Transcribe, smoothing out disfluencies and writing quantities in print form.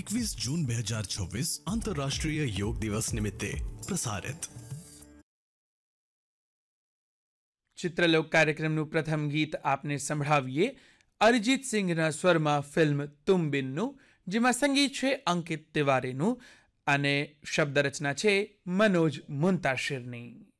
21 જૂન 2026 આંતરરાષ્ટ્રીય યોગ દિવસ નિમિત્તે પ્રસારિત ચિત્રલોક કાર્યક્રમનું પ્રથમ ગીત આપને સંભળાવીએ અરિજીત સિંઘના સ્વરમાં ફિલ્મ તુમ બિનનું, જેમાં સંગીત છે અંકિત તિવારીનું અને શબ્દ રચના છે મનોજ મુંતાશિરની.